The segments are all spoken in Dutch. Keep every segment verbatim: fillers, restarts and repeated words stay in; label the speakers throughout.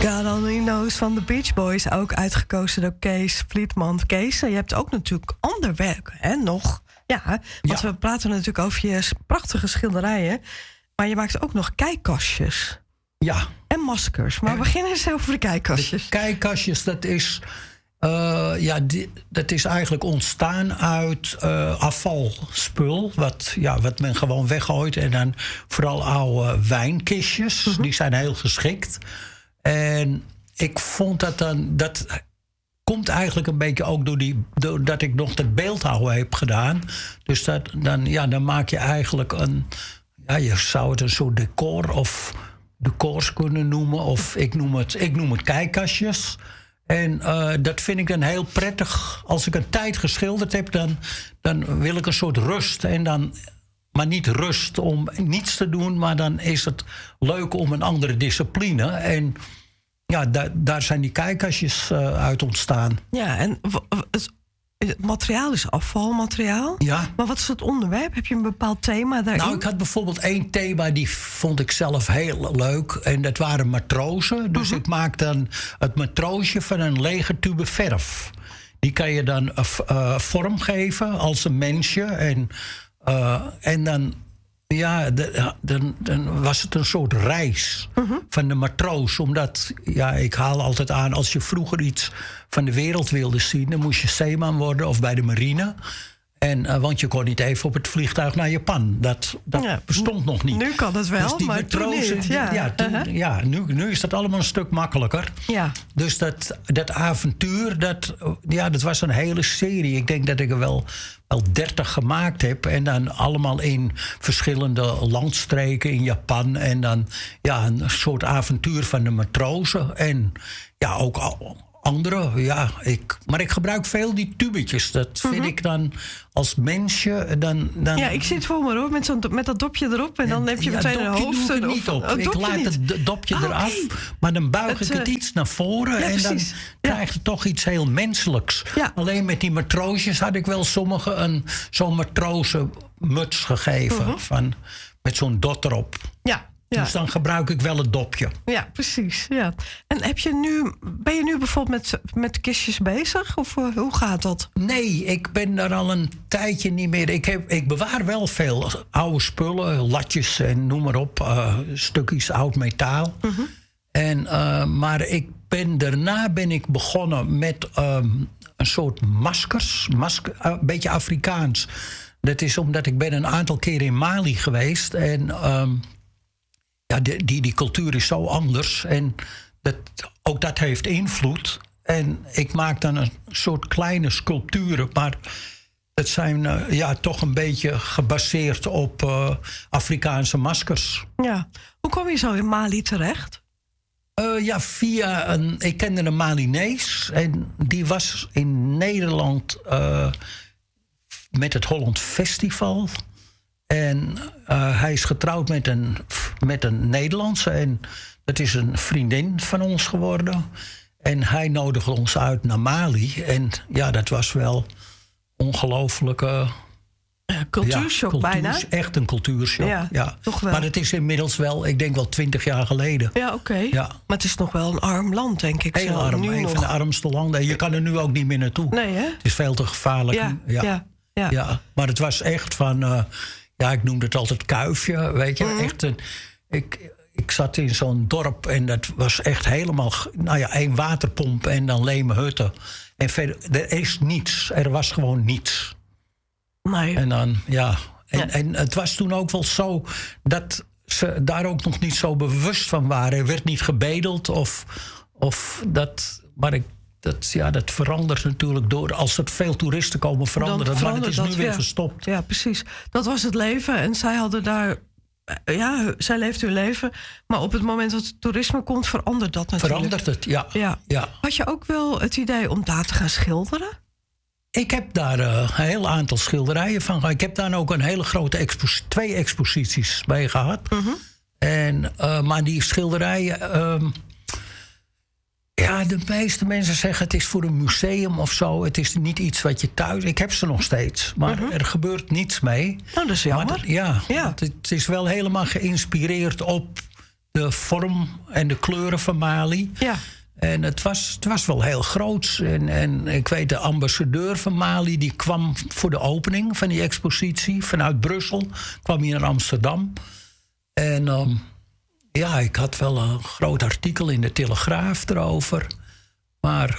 Speaker 1: God Only Knows van de Beach Boys, ook uitgekozen door Kees Vlietman. Kees, je hebt ook natuurlijk ander werk, hè, nog. Ja, want ja. we praten natuurlijk over je prachtige schilderijen. Maar je maakt ook nog kijkkastjes.
Speaker 2: Ja.
Speaker 1: En maskers. Maar we beginnen eens over de kijkkastjes.
Speaker 2: De kijkkastjes, dat is... Uh, ja, die, dat is eigenlijk ontstaan uit uh, afvalspul. Wat, ja, wat men gewoon weggooit. En dan vooral oude wijnkistjes. Uh-huh. Die zijn heel geschikt. En ik vond dat dan... Dat komt eigenlijk een beetje ook door die, doordat ik nog dat beeldhouden heb gedaan. Dus dat, dan, ja, dan maak je eigenlijk een... Ja, je zou het een soort decor of decors kunnen noemen. Of ik noem het, ik noem het kijkkastjes. En uh, dat vind ik dan heel prettig. Als ik een tijd geschilderd heb, dan, dan wil ik een soort rust. En dan, maar niet rust om niets te doen, maar dan is het leuk om een andere discipline. En ja, da- daar zijn die kijkkastjes uh, uit ontstaan.
Speaker 1: Ja, en w- w- het, het materiaal is afvalmateriaal.
Speaker 2: Ja.
Speaker 1: Maar wat is het onderwerp? Heb je een bepaald thema daarin?
Speaker 2: Nou, ik had bijvoorbeeld één thema, die vond ik zelf heel leuk. En dat waren matrozen. Dus uh-huh. ik maak dan het matroosje van een lege tube verf. Die kan je dan uh, uh, vorm geven als een mensje. En, uh, en dan, ja, de, dan, dan was het een soort reis uh-huh. van de matroos. Omdat, ja, ik haal altijd aan, als je vroeger iets van de wereld wilde zien, dan moest je zeeman worden of bij de marine. En, uh, want je kon niet even op het vliegtuig naar Japan. Dat, dat ja, bestond nog niet.
Speaker 1: Nu kan dat wel,
Speaker 2: dus
Speaker 1: maar matrozen, toen niet. Ja,
Speaker 2: ja, toen, uh-huh. ja nu, nu is dat allemaal een stuk makkelijker.
Speaker 1: Ja.
Speaker 2: Dus dat, dat avontuur, dat, ja, dat was een hele serie. Ik denk dat ik er wel, wel dertig gemaakt heb. En dan allemaal in verschillende landstreken in Japan. En dan ja, een soort avontuur van de matrozen. En ja, ook al... Andere, ja. Ik, maar ik gebruik veel die tubetjes. Dat vind uh-huh. ik dan als mensje... Dan, dan...
Speaker 1: Ja, ik zit voor me hoor, met, zo'n, met dat dopje erop. En dan heb je
Speaker 2: ja,
Speaker 1: meteen een hoofd.
Speaker 2: Doe ik niet op.
Speaker 1: Oh,
Speaker 2: ik laat
Speaker 1: niet.
Speaker 2: het dopje
Speaker 1: ah,
Speaker 2: eraf. Okay. Maar dan buig het, ik het uh, iets naar voren. Ja, en dan ja. krijg je toch iets heel menselijks.
Speaker 1: Ja.
Speaker 2: Alleen met die matroosjes had ik wel sommigen een, zo'n matrozenmuts gegeven. Uh-huh. Van, met zo'n dot erop.
Speaker 1: Ja. Ja.
Speaker 2: Dus dan gebruik ik wel het dopje.
Speaker 1: Ja, precies. Ja. En heb je nu, ben je nu bijvoorbeeld met, met kistjes bezig? Of uh, hoe gaat dat?
Speaker 2: Nee, ik ben daar al een tijdje niet meer. Ik, heb, ik bewaar wel veel oude spullen, latjes en noem maar op. Uh, stukjes oud metaal. Uh-huh. En, uh, maar ik ben, daarna ben ik begonnen met um, een soort maskers. Masker, uh, een beetje Afrikaans. Dat is omdat ik ben een aantal keer in Mali geweest. En... Um, Ja, die, die, die cultuur is zo anders. En dat, ook dat heeft invloed. En ik maak dan een soort kleine sculpturen. Maar dat zijn uh, ja, toch een beetje gebaseerd op uh, Afrikaanse maskers.
Speaker 1: Ja. Hoe kom je zo in Mali terecht?
Speaker 2: Uh, ja, via een... Ik kende een Malinees. En die was in Nederland uh, met het Holland Festival... En uh, hij is getrouwd met een, met een Nederlandse. En dat is een vriendin van ons geworden. En hij nodigde ons uit naar Mali. En ja, dat was wel ongelooflijke...
Speaker 1: Uh, cultuurshock ja, cultuurs, bijna.
Speaker 2: Echt een cultuurshock, ja, ja.
Speaker 1: Toch wel.
Speaker 2: Maar het is inmiddels wel, ik denk wel twintig jaar geleden.
Speaker 1: Ja, oké. Okay.
Speaker 2: Ja.
Speaker 1: Maar het is nog wel een arm land, denk ik.
Speaker 2: Heel
Speaker 1: zo.
Speaker 2: arm,
Speaker 1: nu
Speaker 2: een
Speaker 1: nog.
Speaker 2: van de armste landen. En je kan er nu ook niet meer naartoe.
Speaker 1: Nee, hè?
Speaker 2: Het is veel te gevaarlijk.
Speaker 1: Ja,
Speaker 2: ja.
Speaker 1: ja, ja.
Speaker 2: ja. Maar het was echt van... Uh, Ja, ik noemde het altijd kuifje, weet je. Mm. Echt een, ik, ik zat in zo'n dorp en dat was echt helemaal... Nou ja, één waterpomp en dan leme hutten. En verder, er is niets. Er was gewoon niets.
Speaker 1: Nee.
Speaker 2: En dan, ja... En,
Speaker 1: ja.
Speaker 2: en het was toen ook wel zo dat ze daar ook nog niet zo bewust van waren. Er werd niet gebedeld of, of dat... Maar ik... Dat, ja, dat verandert natuurlijk door. Als er veel toeristen komen, verandert het. Maar het is nu dat, weer
Speaker 1: ja.
Speaker 2: gestopt.
Speaker 1: Ja, precies. Dat was het leven. En zij hadden daar... Ja, zij leeft hun leven. Maar op het moment dat het toerisme komt, verandert dat natuurlijk.
Speaker 2: Verandert het, ja.
Speaker 1: ja.
Speaker 2: ja.
Speaker 1: Had je ook wel het idee om daar te gaan schilderen?
Speaker 2: Ik heb daar uh, een heel aantal schilderijen van gehad. Ik heb daar ook een hele grote expo- twee exposities bij gehad. Uh-huh. En, uh, maar die schilderijen... Uh, Ja, de meeste mensen zeggen het is voor een museum of zo. Het is niet iets wat je thuis... Ik heb ze nog steeds, maar uh-huh. er gebeurt niets mee.
Speaker 1: Nou, dat is jammer.
Speaker 2: Maar, ja, ja. Het, het is wel helemaal geïnspireerd op de vorm en de kleuren van Mali.
Speaker 1: Ja.
Speaker 2: En het was, het was wel heel groots. En, en ik weet, de ambassadeur van Mali... die kwam voor de opening van die expositie vanuit Brussel. Kwam hier naar Amsterdam. En um, ja, ik had wel een groot artikel in de Telegraaf erover. Maar...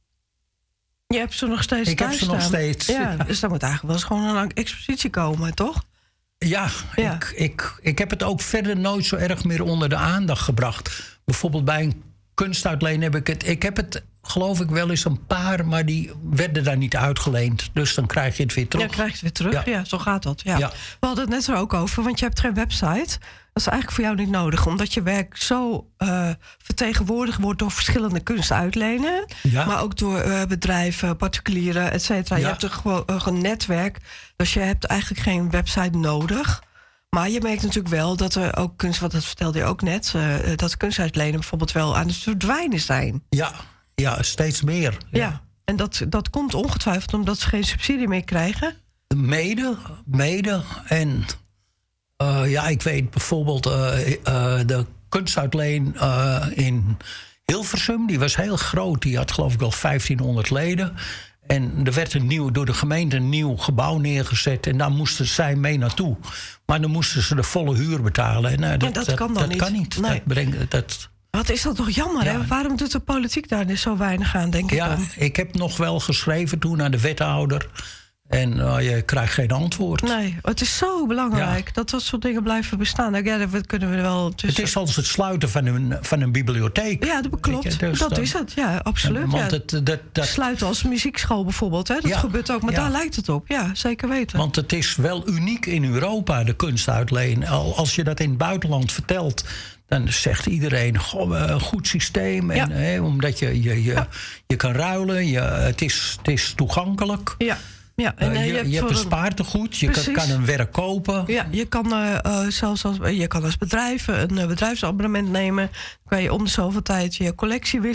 Speaker 1: Je hebt ze nog steeds
Speaker 2: Ik heb ze
Speaker 1: staan.
Speaker 2: nog steeds.
Speaker 1: Ja, dus dan moet eigenlijk wel eens gewoon een expositie komen, toch?
Speaker 2: Ja,
Speaker 1: Ja.
Speaker 2: Ik, ik, ik heb het ook verder nooit zo erg meer onder de aandacht gebracht. Bijvoorbeeld bij een kunstuitleen heb ik het... Ik heb het, geloof ik, wel eens een paar... maar die werden daar niet uitgeleend. Dus dan krijg je het weer terug.
Speaker 1: Ja, krijg je het weer terug. Ja,
Speaker 2: Ja.
Speaker 1: zo gaat dat. Ja.
Speaker 2: Ja.
Speaker 1: We hadden het net er ook over, want je hebt geen website. Dat is eigenlijk voor jou niet nodig, omdat je werk zo uh, vertegenwoordigd wordt door verschillende kunstuitlenen.
Speaker 2: Ja.
Speaker 1: Maar ook door uh, bedrijven, particulieren, et cetera.
Speaker 2: Ja.
Speaker 1: Je hebt een, gewoon, uh, een netwerk, dus je hebt eigenlijk geen website nodig. Maar je merkt natuurlijk wel dat er ook kunst, wat dat vertelde je ook net, uh, dat kunstuitlenen bijvoorbeeld wel aan het verdwijnen zijn.
Speaker 2: Ja, ja, steeds meer.
Speaker 1: Ja,
Speaker 2: Ja.
Speaker 1: en dat, dat komt ongetwijfeld omdat ze geen subsidie meer krijgen.
Speaker 2: Mede, mede. En uh, ja, ik weet bijvoorbeeld uh, uh, de kunstuitleen uh, in Hilversum. Die was heel groot. Die had geloof ik wel vijftienhonderd leden. En er werd een nieuw, door de gemeente een nieuw gebouw neergezet. En daar moesten zij mee naartoe. Maar dan moesten ze de volle huur betalen. En, uh, dat,
Speaker 1: Ja, dat
Speaker 2: dat
Speaker 1: kan dan
Speaker 2: dat
Speaker 1: niet.
Speaker 2: Kan niet.
Speaker 1: Nee.
Speaker 2: Dat brengt, dat,
Speaker 1: Wat is dat toch jammer,
Speaker 2: Ja.
Speaker 1: hè? Waarom doet de politiek daar dus zo weinig aan, denk ik
Speaker 2: ja,
Speaker 1: dan?
Speaker 2: ik heb nog wel geschreven toen aan de wethouder. En uh, je krijgt geen antwoord.
Speaker 1: Nee, het is zo belangrijk
Speaker 2: Ja.
Speaker 1: dat dat soort dingen blijven bestaan. Nou, ja, dat kunnen we wel tussen...
Speaker 2: Het is als het sluiten van een, van een bibliotheek.
Speaker 1: Ja, dat klopt.
Speaker 2: Weet je, dus
Speaker 1: dat
Speaker 2: dan-
Speaker 1: is het, ja, absoluut.
Speaker 2: Want,
Speaker 1: ja.
Speaker 2: het, dat, dat,
Speaker 1: Sluiten als muziekschool bijvoorbeeld, hè? Dat
Speaker 2: Ja,
Speaker 1: gebeurt ook, maar
Speaker 2: ja.
Speaker 1: daar lijkt het op. Ja, zeker weten.
Speaker 2: want het is wel uniek in Europa, de kunstuitleen. Al als je dat in het buitenland vertelt, dan zegt iedereen, goh, een goed systeem. En,
Speaker 1: Ja.
Speaker 2: hè, omdat je, je, je,
Speaker 1: Ja.
Speaker 2: je kan ruilen, je, het, is, het is toegankelijk.
Speaker 1: Ja, ja. En,
Speaker 2: Uh,
Speaker 1: eh,
Speaker 2: je, je hebt
Speaker 1: voor
Speaker 2: een
Speaker 1: een-
Speaker 2: spaartegoed, je kan,
Speaker 1: Precies.
Speaker 2: kan een werk kopen.
Speaker 1: Ja, je kan uh, uh, zelfs als, je kan als bedrijf een uh, bedrijfsabonnement nemen. Dan kan je om de zoveel tijd je collectie weer